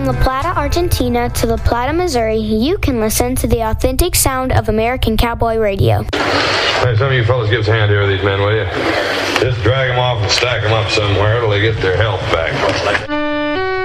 La Plata, Argentina to La Plata, Missouri, you can listen to the authentic sound of American cowboy radio. Hey, some of you fellas give us a hand here with these men, will you? Just drag them off and stack them up somewhere till they get their health back.